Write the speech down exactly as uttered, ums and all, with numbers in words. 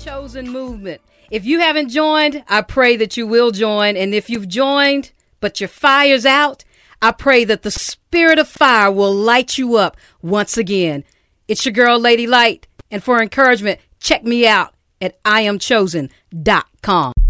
Chosen movement. If you haven't joined, I pray that you will join. And if you've joined, but your fire's out, I pray that the spirit of fire will light you up once again. It's your girl, Lady Light. And for encouragement, check me out at I am chosen dot com.